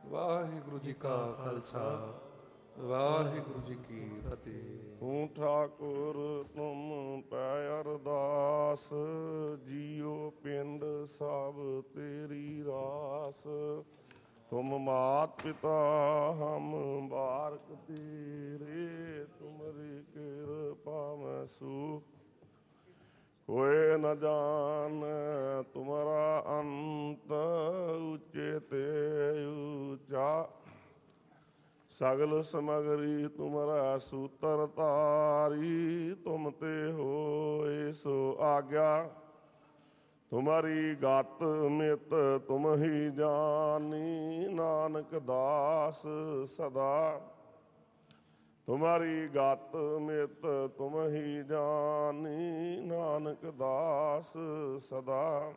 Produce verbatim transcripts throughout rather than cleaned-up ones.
ਵਾਹਿਗੁਰੂ ਜੀ ਕਾ ਖਾਲਸਾ, ਵਾਹਿਗੁਰੂ ਜੀ ਕੀ ਫਤਿਹ। ਤੂੰ ਠਾਕੁਰ ਤੁਮ ਪੈ ਅਰਦਾਸ, ਜੀਓ ਪਿੰਡ ਸਭ ਤੇਰੀ ਰਾਸ। ਤੁਮ ਮਾਤ ਪਿਤਾ ਹਮ ਬਾਰਕ ਤੇਰੇ, ਤੁਮਰੀ ਕਿਰਪਾ ਮੈਂ ਸੁਖ ਹੋਏ ਨ ਜਾਨ। ਤੁਮਰਾ ਅੰਤ ਉੱਚੇ ਤੇ ਉੱਚਾ, ਸਗਲ ਸਮਗਰੀ ਤੁਮਰਾ ਸੂਤਰ ਤਾਰੀ। ਤੁਮ ਤੇ ਹੋਏ ਸੋ ਆਗਿਆ, ਤੁਮਰੀ ਗਤ ਮਿਤ ਤੁਮ ਹੀ ਜਾਨੀ। ਨਾਨਕ ਦਾਸ ਸਦਾ ਤੁਮਰੀ ਗਤ ਮਿਤ ਤੁਮ ਹੀ ਜਾਨੀ। ਨਾਨਕ ਦਾਸ ਸਦਾ।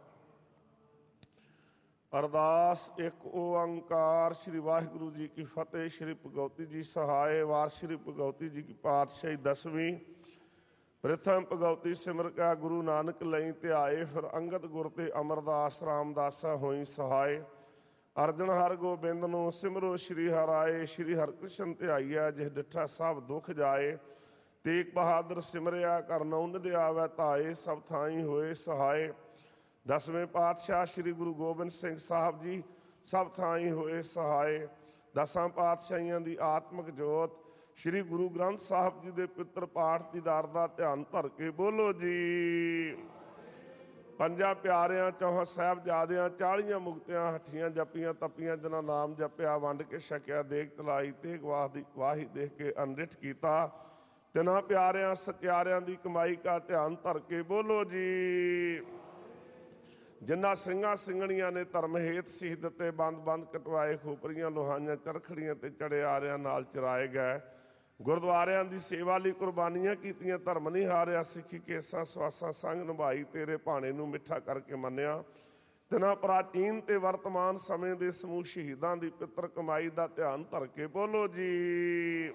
ਅਰਦਾਸ ਇੱਕ ਓੰਕਾਰ ਸ੍ਰੀ ਵਾਹਿਗੁਰੂ ਜੀ ਕੀ ਫਤਿਹ। ਸ਼੍ਰੀ ਭਗਉਤੀ ਜੀ ਸਹਾਏ। ਵਾਰ ਸ਼੍ਰੀ ਭਗਉਤੀ ਜੀ ਕੀ ਪਾਤਸ਼ਾਹੀ ਦਸਵੀਂ। ਪ੍ਰਥਮ ਭਗਉਤੀ ਸਿਮਰ ਕਾ ਗੁਰੂ ਨਾਨਕ ਲਈ ਧਿਆਏ। ਫਿਰ ਅੰਗਦ ਗੁਰ ਤੇ ਅਮਰਦਾਸ ਰਾਮਦਾਸਾ ਹੋਈ ਸਹਾਏ। ਅਰਜਨ ਹਰ ਗੋਬਿੰਦ ਨੂੰ ਸਿਮਰੋ ਸ਼੍ਰੀ ਹਰਾਏ। ਸ਼੍ਰੀ ਹਰਿਕ੍ਰਿਸ਼ਨ ਧਿਆਈਆ ਜਿਸ ਡਿਠਾ ਸਭ ਦੁੱਖ ਜਾਏ। ਤੇਗ ਬਹਾਦਰ ਸਿਮਰਿਆ ਕਰ ਨਉ ਆਵੈ ਧਾਏ। ਸਭ ਥਾਈ ਹੋਏ ਸਹਾਏ। ਦਸਵੇਂ ਪਾਤਸ਼ਾਹ ਸ਼੍ਰੀ ਗੁਰੂ ਗੋਬਿੰਦ ਸਿੰਘ ਸਾਹਿਬ ਜੀ ਸਭ ਥਾਈ ਹੋਏ ਸਹਾਏ। ਦਸਾਂ ਪਾਤਸ਼ਾਹੀਆਂ ਦੀ ਆਤਮਿਕ ਜੋਤ ਸ਼੍ਰੀ ਗੁਰੂ ਗ੍ਰੰਥ ਸਾਹਿਬ ਜੀ ਦੇ ਪਿੱਤਰ ਪਾਠ ਦੀਦਾਰ ਦਾ ਧਿਆਨ ਧਰ ਕੇ ਬੋਲੋ ਜੀ। ਪੰਜਾਂ ਪਿਆਰਿਆਂ ਚੌਹਾਂ ਸਾਹਿਬਜ਼ਾਦਿਆਂ ਚਾਲੀਆਂ ਮੁਕਤਿਆਂ ਹੱਠੀਆਂ ਜੱਪੀਆਂ ਤਪੀਆਂ ਜਿਨ੍ਹਾਂ ਨਾਮ ਜਪਿਆ ਵੰਡ ਕੇ ਛਕਿਆ ਦੇਗ ਤਲਾਈ ਤੇਗ ਵਾਹ ਦੀ ਵਾਹੀ ਦੇਖ ਕੇ ਅਨਰਿਠ ਕੀਤਾ। ਤਿੰਨਾਂ ਪਿਆਰਿਆਂ ਸਚਿਆਰਿਆਂ ਦੀ ਕਮਾਈ ਕਾ ਧਿਆਨ ਧਰ ਕੇ ਬੋਲੋ ਜੀ। ਜਿਨ੍ਹਾਂ ਸਿੰਘਾਂ ਸਿੰਘਣੀਆਂ ਨੇ ਧਰਮ ਹੇਤ ਸੀਸ ਦਿੱਤੇ, ਬੰਦ ਬੰਦ ਕਟਵਾਏ, ਖੋਪਰੀਆਂ ਲੋਹਾਈਆਂ ਚਰਖੜੀਆਂ ਤੇ ਚੜੇ ਆਰਿਆਂ ਨਾਲ ਚਰਾਏ ਗਏ। ਗੁਰਦੁਆਰਿਆਂ ਦੀ ਸੇਵਾ ਲਈ ਕੁਰਬਾਨੀਆਂ ਕੀਤੀਆਂ, ਧਰਮ ਨਹੀਂ ਹਾਰਿਆ, ਸਿੱਖੀ ਕੇਸਾਂ ਸਵਾਸਾਂ ਸੰਗ ਨਿਭਾਈ, ਤੇਰੇ ਭਾਣੇ ਨੂੰ ਮਿੱਠਾ ਕਰਕੇ ਮੰਨਿਆ। ਤਿਨਾਂ ਪ੍ਰਾਚੀਨ ਤੇ ਵਰਤਮਾਨ ਸਮੇਂ ਦੇ ਸਮੂਹ ਸ਼ਹੀਦਾਂ ਦੀ ਪਿੱਤਰ ਕਮਾਈ ਦਾ ਧਿਆਨ ਧਰ ਕੇ ਬੋਲੋ ਜੀ।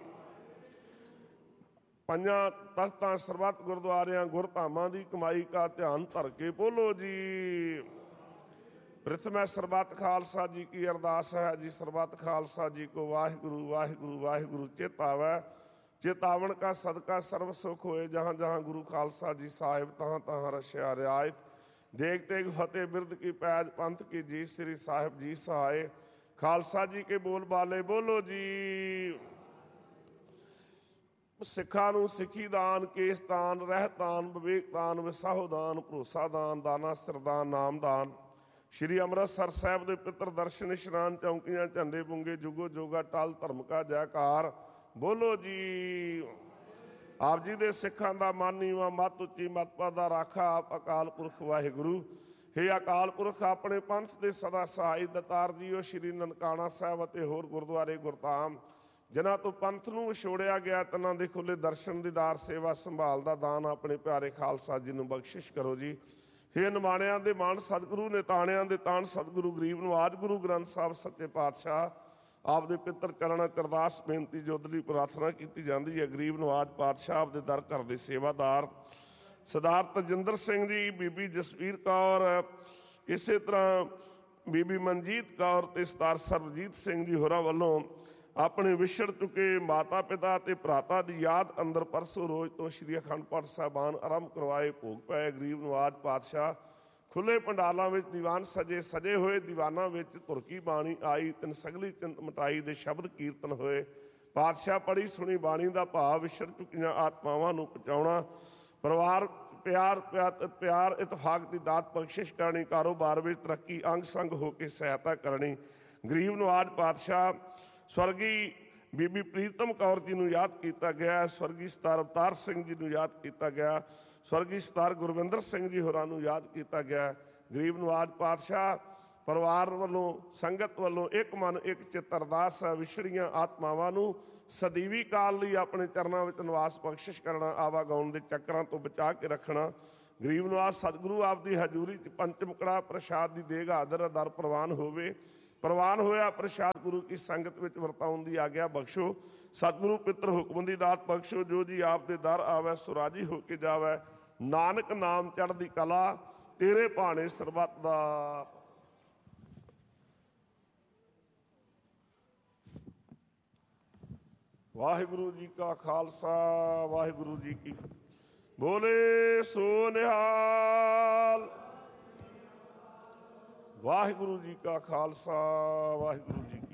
ਪੰਜਾਂ ਤਖਤਾਂ ਸਰਬੱਤ ਗੁਰਦੁਆਰਿਆਂ ਗੁਰਧਾਮਾਂ ਦੀ ਕਮਾਈ ਕਾ ਧਿਆਨ ਧਰ ਕੇ ਬੋਲੋ ਜੀ। ਪ੍ਰਥਮੈ ਸਰਬੱਤ ਖਾਲਸਾ ਜੀ ਕੀ ਅਰਦਾਸ ਹੈ ਜੀ। ਸਰਬੱਤ ਖਾਲਸਾ ਜੀ ਕੋ ਵਾਹਿਗੁਰੂ ਵਾਹਿਗੁਰੂ ਵਾਹਿਗੁਰੂ ਚੇਤਾਵੈ। ਚੇਤਾਵਨ ਕਾ ਸਦਕਾ ਸਰਬ ਸੁਖ ਹੋਏ। ਜਹਾਂ ਜਹਾਂ ਗੁਰੂ ਖਾਲਸਾ ਜੀ ਸਾਹਿਬ ਤਹਾਂ ਤਹਾਂ ਰਸ਼ਿਆ ਰਿਆਇਤ। ਦੇਗ ਤੇਗ ਫਤਿਹ ਬਿਰਦ ਕੀ ਪੈਜ ਪੰਥ ਕੀ ਜੀ। ਸ੍ਰੀ ਸਾਹਿਬ ਜੀ ਸਹਾਏ। ਖਾਲਸਾ ਜੀ ਕੇ ਬੋਲ ਬਾਲੇ ਬੋਲੋ ਜੀ। ਸਿੱਖਾਂ ਨੂੰ ਸਿੱਖੀ ਦਾਨ, ਕੇਸ ਦਾਨ, ਰਹਿਤਾਨ, ਵਿਵੇਕ ਦਾਨ, ਵਿਸਾਹੋ ਦਾਨ, ਭਰੋਸਾ ਦਾਨ, ਦਾਨਾ ਸਿਰਦਾਨ, ਨਾਮਦਾਨ। ਸ਼੍ਰੀ ਅੰਮ੍ਰਿਤਸਰ ਸਾਹਿਬ ਦੇ ਪਿੱਤਰ ਦਰਸ਼ਨ ਇਸ਼ਨਾਨ ਚੌਂਕੀਆਂ ਝੰਡੇ ਬੁੰਗੇ ਜੁਗੋ ਜੋਗਾ ਟਲ ਧਰਮ ਕਾ ਜੈਕਾਰ ਬੋਲੋ ਜੀ। ਆਪ ਜੀ ਦੇ ਸਿੱਖਾਂ ਦਾ ਮਨ ਨੀਵਾਂ, ਮੱਤ ਉੱਚੀ, ਮੱਤ ਦਾ ਰਾਖਾ ਆਪ ਅਕਾਲ ਪੁਰਖ ਵਾਹਿਗੁਰੂ। ਹੇ ਅਕਾਲ ਪੁਰਖ ਆਪਣੇ ਪੰਥ ਦੇ ਸਦਾ ਸਹਾਈ ਦਤਾਰ ਜੀਓ। ਸ਼੍ਰੀ ਨਨਕਾਣਾ ਸਾਹਿਬ ਅਤੇ ਹੋਰ ਗੁਰਦੁਆਰੇ ਗੁਰਧਾਮ ਜਿਨ੍ਹਾਂ ਤੋਂ ਪੰਥ ਨੂੰ ਵਿਛੋੜਿਆ ਗਿਆ, ਤਿੰਨਾਂ ਦੇ ਖੁੱਲੇ ਦਰਸ਼ਨ ਦੀਦਾਰ ਸੇਵਾ ਸੰਭਾਲ ਦਾ ਦਾਨ ਆਪਣੇ ਪਿਆਰੇ ਖਾਲਸਾ ਜੀ ਨੂੰ ਬਖਸ਼ਿਸ਼ ਕਰੋ ਜੀ। ਹੇ ਨਿਮਾਣਿਆਂ ਦੇ ਮਾਣ ਸਤਿਗੁਰੂ ਨੇ, ਤਾਣਿਆਂ ਦੇ ਤਾਣ ਸਤਿਗੁਰੂ ਗਰੀਬ ਨਵਾਜ ਗੁਰੂ ਗ੍ਰੰਥ ਸਾਹਿਬ ਸੱਚੇ ਪਾਤਸ਼ਾਹ ਆਪ ਦੇ ਪਿੱਤਰ ਚਰਨਾਂ ਚ ਅਰਦਾਸ ਬੇਨਤੀ ਜੋਦਲੀ ਪ੍ਰਾਰਥਨਾ ਕੀਤੀ ਜਾਂਦੀ ਹੈ। ਗਰੀਬ ਨਵਾਜ ਪਾਤਸ਼ਾਹ ਆਪ ਦੇ ਦਰ ਘਰ ਦੇ ਸੇਵਾਦਾਰ ਸਰਦਾਰ ਤਜਿੰਦਰ ਸਿੰਘ ਜੀ, ਬੀਬੀ ਜਸਵੀਰ ਕੌਰ, ਇਸੇ ਤਰ੍ਹਾਂ ਬੀਬੀ ਮਨਜੀਤ ਕੌਰ ਤੇ ਸਰਦਾਰ ਸਰਬਜੀਤ ਸਿੰਘ ਜੀ ਹੋਰਾਂ ਵੱਲੋਂ ਆਪਣੇ ਵਿਛੜ ਚੁੱਕੇ ਮਾਤਾ ਪਿਤਾ ਤੇ ਭਰਾਤਾ ਦੀ ਯਾਦ ਅੰਦਰ ਪਰਸੋਂ ਰੋਜ਼ ਤੋਂ ਸ਼੍ਰੀ ਅਖੰਡ ਪਾਠ ਸਾਹਿਬਾਨ ਆਰੰਭ ਕਰਵਾਏ, ਭੋਗ ਪਏ। ਗਰੀਬ ਨਵਾਜ ਪਾਤਸ਼ਾਹ ਖੁੱਲੇ ਪੰਡਾਲਾਂ ਵਿੱਚ ਦੀਵਾਨ ਸਜੇ, ਸਜੇ ਹੋਏ ਦੀਵਾਨਾਂ ਵਿੱਚ ਧੁਰਕੀ ਬਾਣੀ ਆਈ। ਤਿੰਨ ਸਗਲੀ ਚਿੰਤ ਮਟਾਈ ਦੇ ਸ਼ਬਦ ਕੀਰਤਨ ਹੋਏ। ਪਾਤਸ਼ਾਹ ਪੜ੍ਹੀ ਸੁਣੀ ਬਾਣੀ ਦਾ ਭਾਵ ਵਿਛੜ ਚੁੱਕੀਆਂ ਆਤਮਾਵਾਂ ਨੂੰ ਪਹੁੰਚਾਉਣਾ, ਪਰਿਵਾਰ ਪਿਆਰ ਪਿਆਰ ਇਤਫਾਕ ਦੀ ਦਾਤ ਬਖਸ਼ਿਸ਼ ਕਰਨੀ, ਕਾਰੋਬਾਰ ਵਿੱਚ ਤਰੱਕੀ, ਅੰਗ ਸੰਗ ਹੋ ਕੇ ਸਹਾਇਤਾ ਕਰਨੀ। ਗਰੀਬ ਨਵਾਜ ਪਾਤਸ਼ਾਹ ਸਵਰਗੀ ਬੀਬੀ ਪ੍ਰੀਤਮ ਕੌਰ ਜੀ ਨੂੰ ਯਾਦ ਕੀਤਾ ਗਿਆ। ਸਵਰਗੀ ਸਰਦਾਰ ਅਵਤਾਰ ਸਿੰਘ ਜੀ ਨੂੰ ਯਾਦ ਕੀਤਾ ਗਿਆ। ਸਵਰਗੀ ਸਰਦਾਰ ਗੁਰਵਿੰਦਰ ਸਿੰਘ ਜੀ ਹੋਰਾਂ ਨੂੰ ਯਾਦ ਕੀਤਾ ਗਿਆ। ਗਰੀਬ ਨਵਾਜ ਪਾਤਸ਼ਾਹ ਪਰਿਵਾਰ ਵੱਲੋਂ, ਸੰਗਤ ਵੱਲੋਂ ਇੱਕ ਮਨ ਇੱਕ ਚਿੱਤ ਅਰਦਾਸ ਹੈ, ਵਿਛੜੀਆਂ ਆਤਮਾਵਾਂ ਨੂੰ ਸਦੀਵੀ ਕਾਲ ਲਈ ਆਪਣੇ ਚਰਨਾਂ ਵਿੱਚ ਨਿਵਾਸ ਬਖਸ਼ਿਸ਼ ਕਰਨਾ, ਆਵਾਗਾਉਣ ਦੇ ਚੱਕਰਾਂ ਤੋਂ ਬਚਾ ਕੇ ਰੱਖਣਾ। ਗਰੀਬ ਨਵਾਜ ਸਤਿਗੁਰੂ ਆਪ ਦੀ ਹਜ਼ੂਰੀ 'ਚ ਪੰਚਮੁਕੜਾ ਪ੍ਰਸ਼ਾਦ ਦੀ ਦੇਗ ਹਾਜ਼ਰ ਦਰ ਪ੍ਰਵਾਨ ਹੋਵੇ। ਪ੍ਰਵਾਨ ਹੋਇਆ ਪ੍ਰਸ਼ਾਦ ਗੁਰੂ ਕੀ ਸੰਗਤ ਵਿੱਚ ਵਰਤਾਉਣ ਦੀ ਆਗਿਆ ਬਖਸ਼ੋ। ਸਤਿਗੁਰੂ ਪਿੱਤਰ ਹੁਕਮ ਦੀ ਦਾਤ ਬਖਸ਼ੋ। ਜੋ ਜੀ ਆਪ ਦੇ ਦਰ ਆਵੈ ਸੁਰਾਜੀ ਹੋ ਕੇ ਜਾਵੈ। ਨਾਨਕ ਨਾਮ ਚੜ੍ਹਦੀ ਕਲਾ ਤੇਰੇ ਭਾਣੇ ਸਰਬੱਤ ਦਾ। ਵਾਹਿਗੁਰੂ ਜੀ ਕਾ ਖਾਲਸਾ ਵਾਹਿਗੁਰੂ ਜੀ ਕੀ ਫਤਿਹ। ਬੋਲੇ ਸੋ ਨਿਹਾਲ। ਵਾਹਿਗੁਰੂ ਜੀ ਕਾ ਖਾਲਸਾ ਵਾਹਿਗੁਰੂ ਜੀ